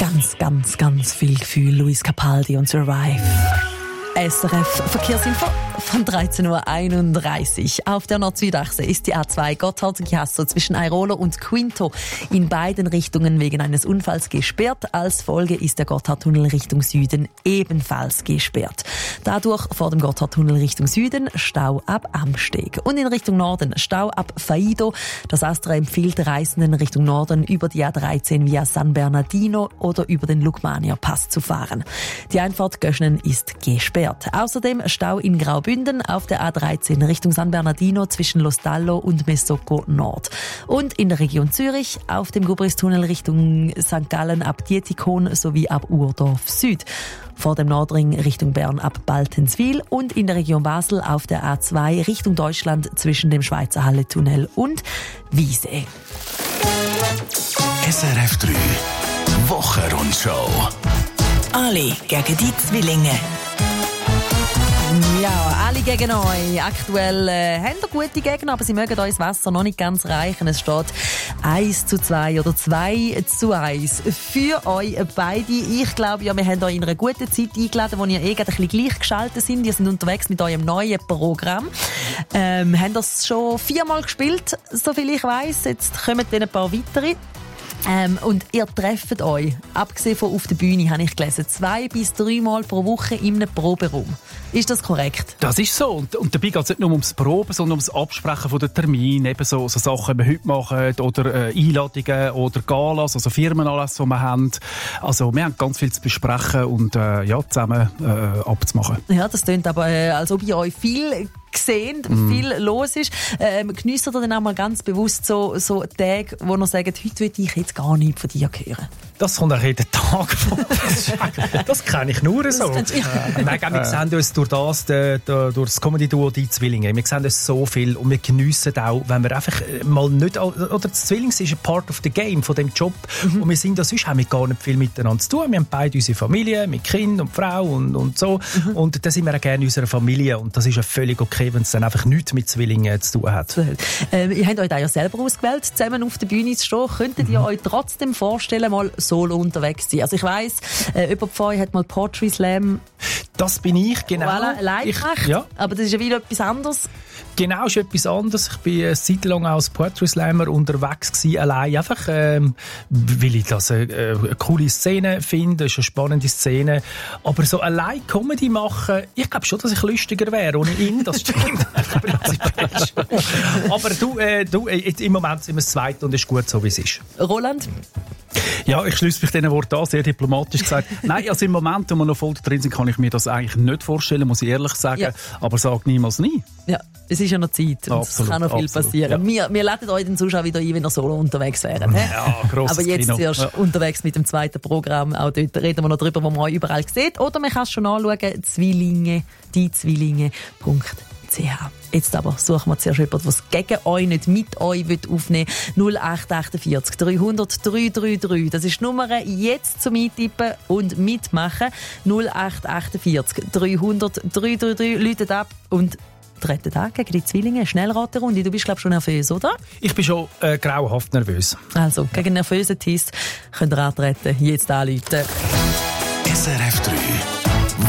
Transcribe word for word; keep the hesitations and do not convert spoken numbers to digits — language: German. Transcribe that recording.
ganz, ganz, ganz viel Gefühl. Luis Capaldi und Survive. S R F Verkehrsinfo von dreizehn Uhr einunddreißig. Auf der Nord-Süd-Achse ist die A zwei Gotthard-Chiasso zwischen Airolo und Quinto in beiden Richtungen wegen eines Unfalls gesperrt. Als Folge ist der Gotthardtunnel Richtung Süden ebenfalls gesperrt. Dadurch vor dem Gotthardtunnel Richtung Süden Stau ab Amsteg. Und in Richtung Norden Stau ab Faido. Das Astra empfiehlt Reisenden Richtung Norden über die A dreizehn via San Bernardino oder über den Lukmania-Pass zu fahren. Die Einfahrt Göschnen ist gesperrt. Außerdem Stau in Graubünden auf der A dreizehn Richtung San Bernardino zwischen Lostallo und Mesocco Nord. Und in der Region Zürich auf dem Gubristunnel Richtung Sankt Gallen ab Dietikon sowie ab Urdorf Süd. Vor dem Nordring Richtung Bern ab Baltenswil und in der Region Basel auf der A zwei Richtung Deutschland zwischen dem Schweizer Halletunnel und Wiesee. S R F drei Wochenrundschau. Alle gegen die Zwillinge. Ja, alle gegen euch. Aktuell äh, haben ihr gute Gegner, aber sie mögen euch das Wasser noch nicht ganz reichen. Es steht eins zu zwei oder zwei zu eins für euch beide. Ich glaube, ja, wir haben euch in einer guten Zeit eingeladen, wo ihr eh gerade ein bisschen gleichgeschaltet sind. Ihr seid unterwegs mit eurem neuen Programm. Ähm, haben das schon viermal gespielt, soviel ich weiss. Jetzt kommen dann ein paar weitere. Ähm, und ihr trefft euch, abgesehen von auf der Bühne, habe ich gelesen, zwei bis dreimal pro Woche in einem Proberaum. Ist das korrekt? Das ist so. Und, und dabei geht es nicht nur ums Proben, sondern ums Absprechen von den Terminen. Eben so, so Sachen, die wir heute machen, oder äh, Einladungen oder Galas, also Firmenanlässe, die wir haben. Also wir haben ganz viel zu besprechen und äh, ja, zusammen äh, abzumachen. Ja, das klingt aber, äh, als ob ihr euch viel gesehen, mm. viel los ist. Ähm, Geniesst ihr dann auch mal ganz bewusst so, so Tage, wo ihr sagt, heute will ich jetzt gar nichts von dir hören? Das kommt auch jeden Tag vor. Das kenne ich nur so. Das äh, nein, wir sehen uns durch das, de, de, durch das Comedy-Duo «Die Zwillinge». Wir sehen uns so viel und wir geniessen auch, wenn wir einfach mal nicht... Oder das Zwillings ist ein Part of the game, von dem Job. Mhm. Und wir sind das sonst, haben wir gar nicht viel miteinander zu tun. Wir haben beide unsere Familie, mit Kind und Frau und, und so. Mhm. Und da sind wir auch gerne in unserer Familie. Und das ist ja völlig okay, wenn es dann einfach nichts mit Zwillingen zu tun hat. Ähm, ihr habt euch da ja selber ausgewählt, zusammen auf der Bühne zu stehen. Könntet ihr mhm. euch trotzdem vorstellen, mal solo unterwegs sein? Also ich weiss, äh, jemand von euch hat mal Poetry Slam. Das bin ich, genau. Voilà, allein gemacht, ja. Aber das ist ja wieder etwas anderes. Genau, ist etwas anderes. Ich bin eine Zeit lang als Poetry Slammer unterwegs gewesen, allein einfach, ähm, weil ich das eine, eine coole Szene finde, ist eine spannende Szene. Aber so allein Comedy machen, ich glaube schon, dass ich lustiger wäre ohne ihn, das stimmt. Aber du, äh, du äh, im Moment sind wir das Zweite und es ist gut so, wie es ist. Roland? Ja, ich schließe mich diesen Worten an, sehr diplomatisch gesagt. Nein, also im Moment, wo wir noch voll drin sind, kann ich mir das eigentlich nicht vorstellen, muss ich ehrlich sagen. Ja. Aber sag niemals nie. Ja, es ist ja noch Zeit. Und es kann noch viel absolut, passieren. Ja. Wir, wir laden euch den Zuschauer wieder ein, wenn ihr solo unterwegs wären. Ja, grosses Aber jetzt Kino. zuerst ja. unterwegs mit dem zweiten Programm. Auch dort reden wir noch drüber, wo man euch überall sieht. Oder man kann es schon anschauen, Zwillinge, die Zwillinge punkt c h. Jetzt aber suchen wir zuerst jemanden, was gegen euch, nicht mit euch aufnehmen will. null acht vier acht dreihundert dreihundertdreiunddreißig. Das ist die Nummer jetzt zum Eintippen und mitmachen. null acht vier acht dreihundert dreihundertdreiunddreißig. Läutet ab und treten an gegen die Zwillinge. Schnellraterunde. Du bist, glaube ich, schon nervös, oder? Ich bin schon äh, grauenhaft nervös. Also, gegen einen nervösen Test könnt ihr antreten. Jetzt anrufen. S R F drei